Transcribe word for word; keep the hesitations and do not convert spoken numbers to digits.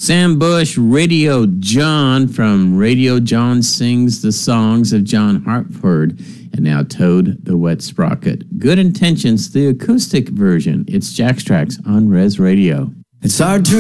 Sam Bush, Radio John from Radio John Sings the Songs of John Hartford, and now Toad the Wet Sprocket. Good Intentions, the acoustic version. It's Jack's Tracks on Res Radio. It's hard to